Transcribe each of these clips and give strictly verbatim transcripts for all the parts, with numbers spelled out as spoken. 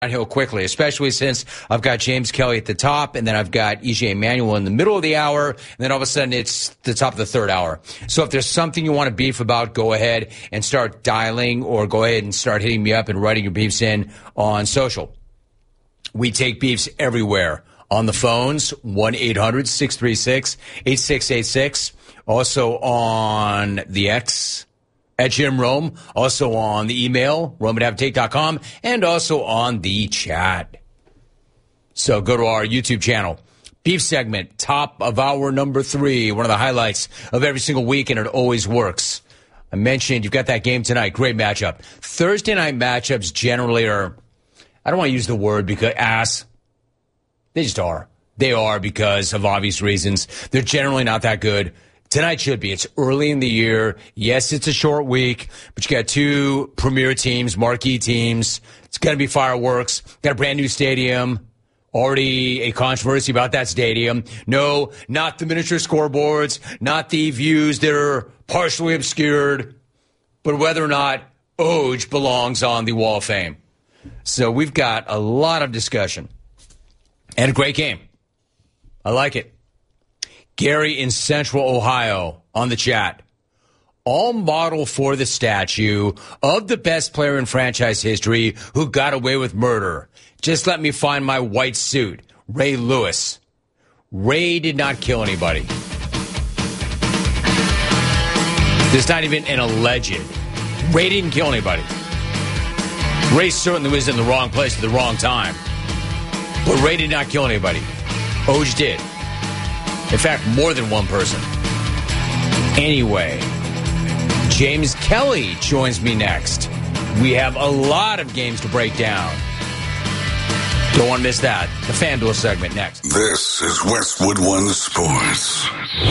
downhill quickly, especially since I've got James Kelly at the top, and then I've got E J Emanuel in the middle of the hour, and then all of a sudden it's the top of the third hour. So if there's something you want to beef about, go ahead and start dialing, or go ahead and start hitting me up and writing your beefs in on social. We take beefs everywhere. On the phones, one eight hundred six three six eight six eight six. Also on the X at Jim Rome, also on the email, rome at have take dot com, and also on the chat. So go to our YouTube channel. Beef segment, top of hour number three, one of the highlights of every single week, and it always works. I mentioned you've got that game tonight. Great matchup. Thursday night matchups generally are, I don't want to use the word because ass. They just are. They are because of obvious reasons. They're generally not that good. Tonight should be. It's early in the year. Yes, it's a short week, but you got two premier teams, marquee teams. It's going to be fireworks. Got a brand new stadium. Already a controversy about that stadium. No, not the miniature scoreboards, not the views that are partially obscured, but whether or not Oj belongs on the Wall of Fame. So we've got a lot of discussion and a great game. I like it. Gary in Central Ohio on the chat. All model for the statue of the best player in franchise history who got away with murder. Just let me find my white suit. Ray Lewis. Ray did not kill anybody. There's not even an alleged. Ray didn't kill anybody. Ray certainly was in the wrong place at the wrong time. But Ray did not kill anybody. Oj did. In fact, more than one person. Anyway, James Kelly joins me next. We have a lot of games to break down. Don't want to miss that. The FanDuel segment next. This is Westwood One Sports.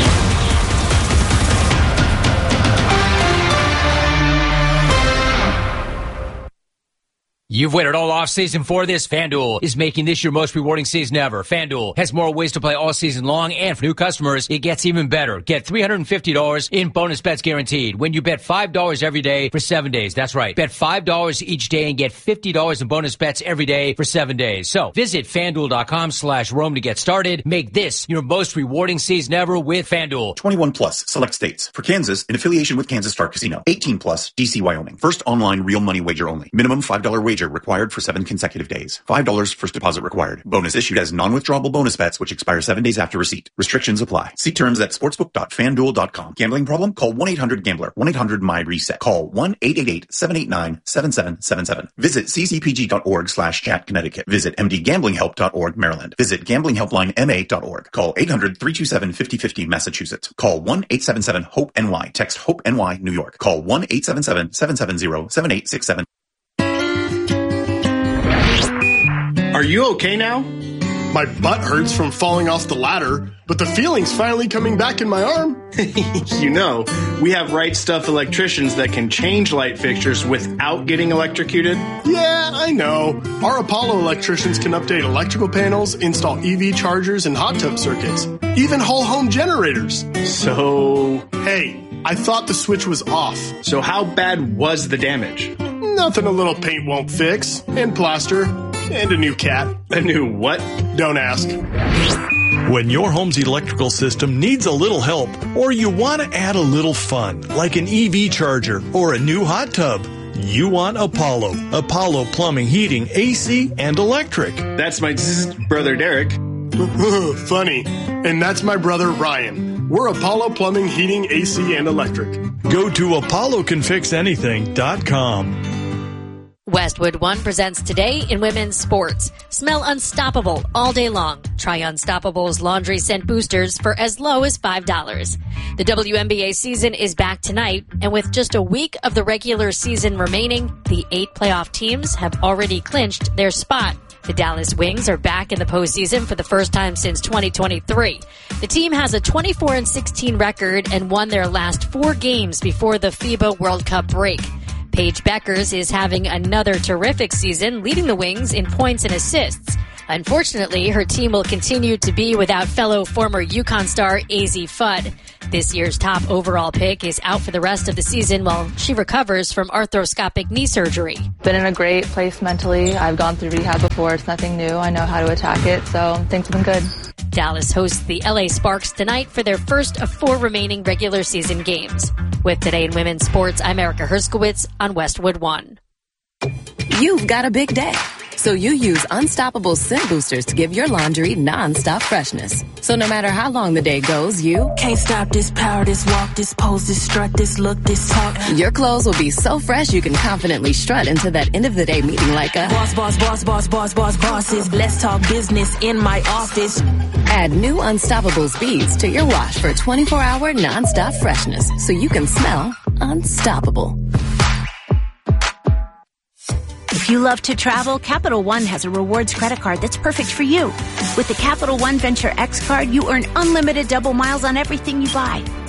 You've waited all offseason for this. FanDuel is making this your most rewarding season ever. FanDuel has more ways to play all season long, and for new customers, it gets even better. Get three hundred fifty dollars in bonus bets guaranteed when you bet five dollars every day for seven days. That's right. Bet five dollars each day and get fifty dollars in bonus bets every day for seven days. So visit FanDuel.com slash Rome to get started. Make this your most rewarding season ever with FanDuel. twenty-one plus, select states. For Kansas, in affiliation with Kansas Star Casino. eighteen plus, D C, Wyoming. First online real money wager only. Minimum five dollars wager required for seven consecutive days. five dollars first deposit required. Bonus issued as non-withdrawable bonus bets which expire seven days after receipt. Restrictions apply. See terms at sportsbook dot fan duel dot com. Gambling problem? Call one eight hundred gambler. one eight hundred my reset. Call one eight eight eight seven eight nine seven seven seven seven. Visit c c p g dot org slash chat Connecticut. Visit m d gambling help dot org Maryland. Visit gambling helpline m a dot org. Call eight hundred three two seven five zero five zero Massachusetts. Call one eight seven seven hope N Y. Text HOPE N Y New York. Call one eight seven seven seven seven zero seven eight six seven. Are you okay now? My butt hurts from falling off the ladder, but the feeling's finally coming back in my arm. You know, we have Right Stuff electricians that can change light fixtures without getting electrocuted. Yeah, I know. Our Apollo electricians can update electrical panels, install E V chargers and hot tub circuits, even whole home generators. So, hey, I thought the switch was off. So how bad was the damage? Nothing a little paint won't fix, and plaster. And a new cat. A new what? Don't ask. When your home's electrical system needs a little help, or you want to add a little fun, like an E V charger or a new hot tub, you want Apollo. Apollo Plumbing, Heating, A C, and Electric. That's my zzz, brother Derek. Funny. And that's my brother Ryan. We're Apollo Plumbing, Heating, A C, and Electric. Go to apollo can fix anything dot com. Westwood One presents Today in Women's Sports. Smell unstoppable all day long. Try Unstoppable's laundry scent boosters for as low as five dollars. The W N B A season is back tonight, and with just a week of the regular season remaining, the eight playoff teams have already clinched their spot. The Dallas Wings are back in the postseason for the first time since twenty twenty-three. The team has a twenty-four and sixteen record and won their last four games before the FIBA World Cup break. Paige Beckers is having another terrific season, leading the Wings in points and assists. Unfortunately, her team will continue to be without fellow former UConn star Azzi Fudd. This year's top overall pick is out for the rest of the season while she recovers from arthroscopic knee surgery. Been in a great place mentally. I've gone through rehab before. It's nothing new. I know how to attack it, so things have been good. Dallas hosts the L A Sparks tonight for their first of four remaining regular season games. With Today in Women's Sports, I'm Erica Herskowitz on Westwood One. You've got a big day, so you use Unstoppable Scent Boosters to give your laundry non-stop freshness. So no matter how long the day goes, you can't stop this power, this walk, this pose, this strut, this look, this talk. Your clothes will be so fresh you can confidently strut into that end of the day meeting like a boss, boss, boss, boss, boss, boss, bosses. Let's talk business in my office. Add new Unstoppable beads to your wash for twenty-four hour non-stop freshness so you can smell unstoppable. If you love to travel, Capital One has a rewards credit card that's perfect for you. With the Capital One Venture X card, you earn unlimited double miles on everything you buy.